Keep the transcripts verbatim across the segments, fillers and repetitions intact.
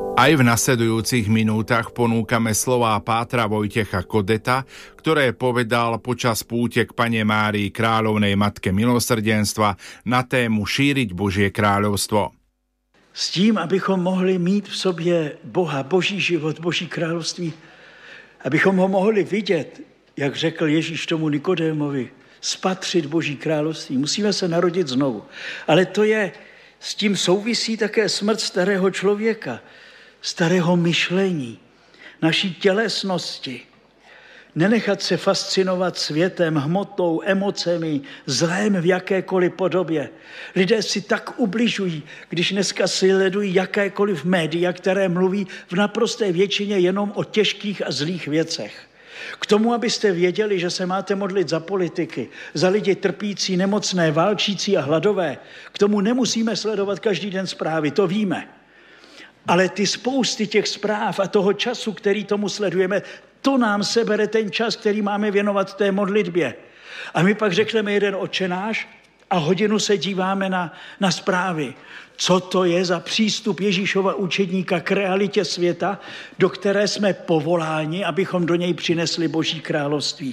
Aj v nasledujúcich minútach ponúkame slová pátra Vojtecha Kodeta, ktoré povedal počas púte k Panne Márii Kráľovnej Matke milosrdenstva na tému šíriť Božie kráľovstvo. S tím, abychom mohli mít v sobě Boha, Boží život, Boží království, abychom ho mohli vidět, jak řekl Ježíš tomu Nikodémovi, spatřit Boží království. Musíme se narodit znovu. Ale to je, s tím souvisí také smrt starého člověka, starého myšlení, naší tělesnosti. Nenechat se fascinovat světem, hmotou, emocemi, zlém v jakékoliv podobě. Lidé si tak ubližují, když dneska sledují jakékoliv média, které mluví v naprosté většině jenom o těžkých a zlých věcech. K tomu, abyste věděli, že se máte modlit za politiky, za lidi trpící, nemocné, válčící a hladové, k tomu nemusíme sledovat každý den zprávy, to víme. Ale ty spousty těch zpráv a toho času, který tomu sledujeme, to nám sebere ten čas, který máme věnovat té modlitbě. A my pak řekneme jeden otčenáš a hodinu se díváme na, na zprávy. Co to je za přístup Ježíšova učedníka k realitě světa, do které jsme povoláni, abychom do něj přinesli Boží království.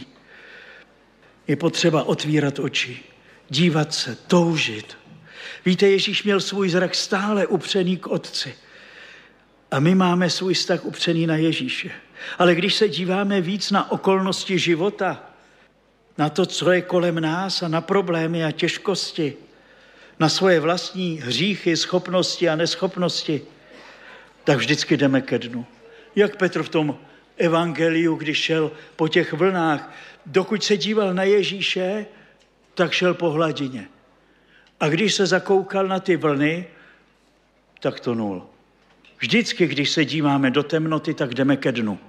Je potřeba otvírat oči, dívat se, toužit. Víte, Ježíš měl svůj zrak stále upřený k Otci. A my máme svůj vztah upřený na Ježíše. Ale když se díváme víc na okolnosti života, na to, co je kolem nás a na problémy a těžkosti, na svoje vlastní hříchy, schopnosti a neschopnosti, tak vždycky jdeme ke dnu. Jak Petr v tom evangeliu, když šel po těch vlnách, dokud se díval na Ježíše, tak šel po hladině. A když se zakoukal na ty vlny, tak tonul. Vždycky, když se díváme do temnoty, tak jdeme ke dnu.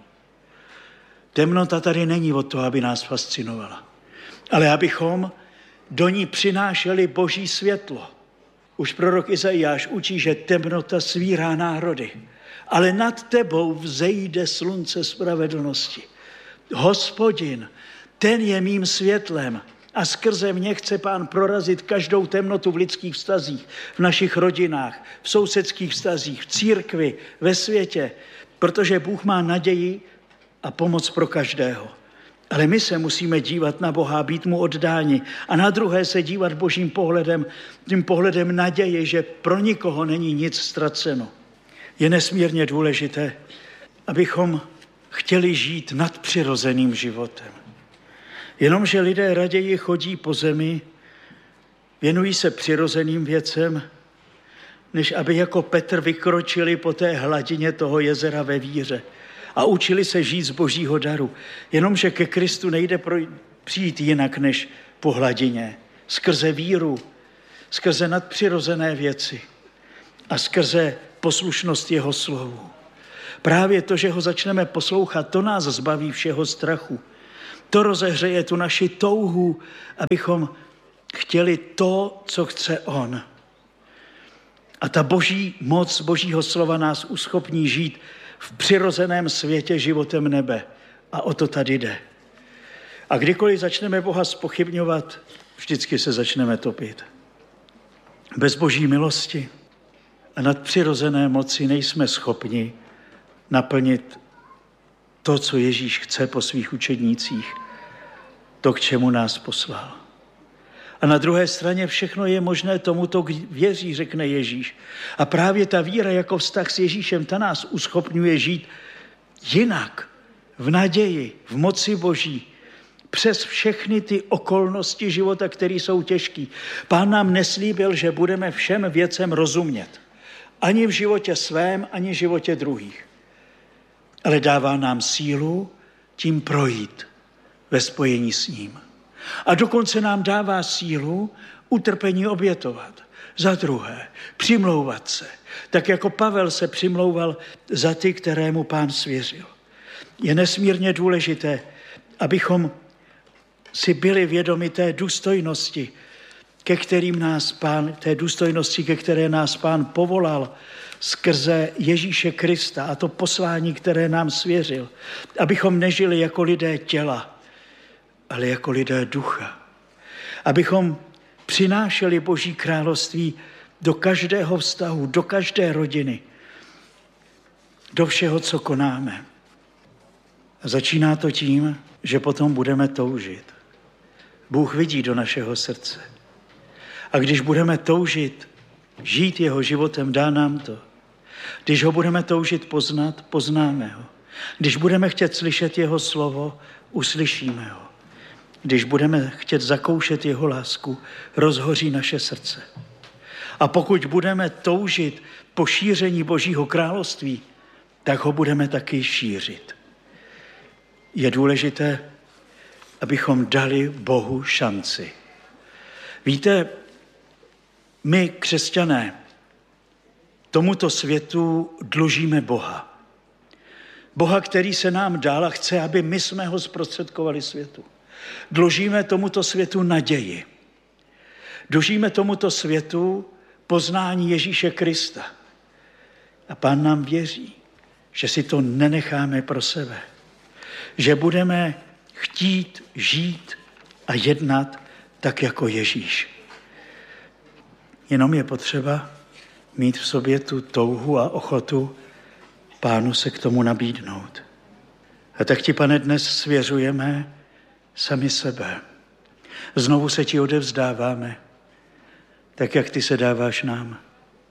Temnota tady není od toho, aby nás fascinovala, ale abychom do ní přinášeli Boží světlo. Už prorok Izajáš učí, že temnota svírá národy, ale nad tebou vzejde slunce spravedlnosti. Hospodin, ten je mým světlem a skrze mě chce Pán prorazit každou temnotu v lidských vztazích, v našich rodinách, v sousedských vztazích, v církvi, ve světě, protože Bůh má naději a pomoc pro každého. Ale my se musíme dívat na Boha, být mu oddáni a na druhé se dívat Božím pohledem, tím pohledem naděje, že pro nikoho není nic ztraceno. Je nesmírně důležité, abychom chtěli žít nadpřirozeným životem. Jenomže lidé raději chodí po zemi, věnují se přirozeným věcem, než aby jako Petr vykročili po té hladině toho jezera ve víře a učili se žít z Božího daru. Jenomže ke Kristu nejde přijít jinak než po hladině. Skrze víru, skrze nadpřirozené věci a skrze poslušnost jeho slovu. Právě to, že ho začneme poslouchat, to nás zbaví všeho strachu. To rozehřeje tu naši touhu, abychom chtěli to, co chce on. A ta boží moc, Božího slova nás uschopní žít v přirozeném světě životem nebe. A o to tady jde. A kdykoliv začneme Boha zpochybňovat, vždycky se začneme topit. Bez Boží milosti a nadpřirozené moci nejsme schopni naplnit to, co Ježíš chce po svých učednících, to, k čemu nás poslal. A na druhé straně všechno je možné tomuto, kdo věří, řekne Ježíš. A právě ta víra jako vztah s Ježíšem, ta nás uschopňuje žít jinak, v naději, v moci Boží, přes všechny ty okolnosti života, které jsou těžké. Pán nám neslíbil, že budeme všem věcem rozumět. Ani v životě svém, ani v životě druhých. Ale dává nám sílu tím projít ve spojení s ním. A dokonce nám dává sílu utrpení obětovat. Za druhé, přimlouvat se. Tak jako Pavel se přimlouval za ty, kterému Pán svěřil. Je nesmírně důležité, abychom si byli vědomi té důstojnosti, ke kterým nás Pán, té důstojnosti, ke které nás Pán povolal skrze Ježíše Krista a to poslání, které nám svěřil. Abychom nežili jako lidé těla, ale jako lidé ducha. Abychom přinášeli Boží království do každého vztahu, do každé rodiny. do všeho, co konáme. A začíná to tím, že potom budeme toužit. Bůh vidí do našeho srdce. A když budeme toužit žít jeho životem, dá nám to. Když ho budeme toužit poznat, poznáme ho. Když budeme chtět slyšet jeho slovo, uslyšíme ho. Když budeme chtět zakoušet jeho lásku, rozhoří naše srdce. A pokud budeme toužit po šíření Božího království, tak ho budeme taky šířit. Je důležité, abychom dali Bohu šanci. Víte, my, křesťané, tomuto světu dlužíme Boha. Boha, který se nám dal a chce, aby my jsme ho zprostředkovali světu. Dlužíme tomuto světu naději. Dlužíme tomuto světu poznání Ježíše Krista. A Pán nám věří, že si to nenecháme pro sebe. Že budeme chtít žít a jednat tak jako Ježíš. Jenom je potřeba mít v sobě tu touhu a ochotu Pánu se k tomu nabídnout. A tak ti, Pane, dnes svěřujeme sami sebe. Znovu se ti odevzdáváme, tak jak ty se dáváš nám.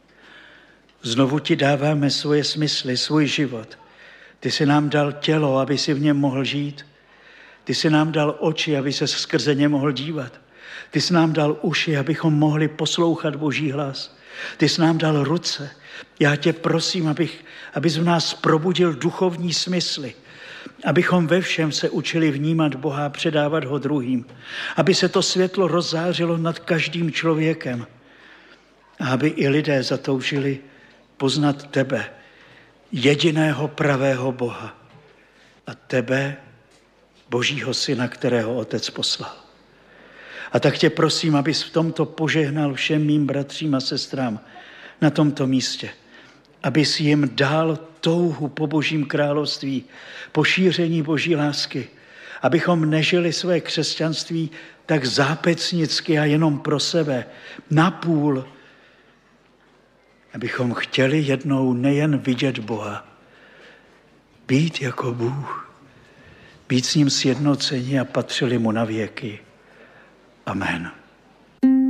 Znovu ti dáváme svoje smysly, svůj život. Ty jsi nám dal tělo, aby si v něm mohl žít. Ty jsi nám dal oči, aby se skrze ně mohl dívat. Ty jsi nám dal uši, abychom mohli poslouchat Boží hlas. Ty jsi nám dal ruce. Já tě prosím, abych, abys v nás probudil duchovní smysly. Abychom ve všem se učili vnímat Boha a předávat ho druhým. Aby se to světlo rozzářilo nad každým člověkem. A aby i lidé zatoužili poznat tebe, jediného pravého Boha. A tebe, Božího Syna, kterého Otec poslal. A tak tě prosím, abys v tomto požehnal všem mým bratřím a sestrám na tomto místě. Abys jim dal touhu po Božím království, po šíření Boží lásky. Abychom nežili své křesťanství tak zápecnicky a jenom pro sebe, napůl. Abychom chtěli jednou nejen vidět Boha, být jako Bůh, být s ním sjednoceni a patřili mu na věky. Amen.